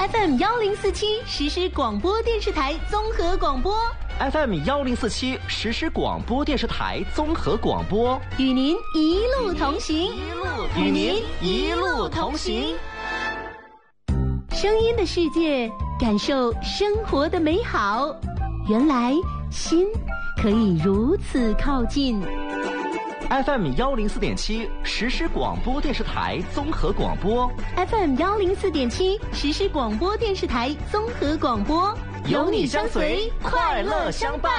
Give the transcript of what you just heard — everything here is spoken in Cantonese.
FM1047实时广播电视台综合广播。 FM1047实时广播电视台综合广播， 与您一路同行， 与您一路同行。 声音的世界，感受生活的美好。原来心可以如此靠近。 FM104.7实时广播电视台综合广播， FM104.7实时广播电视台综合广播， 有你相随，快乐相伴。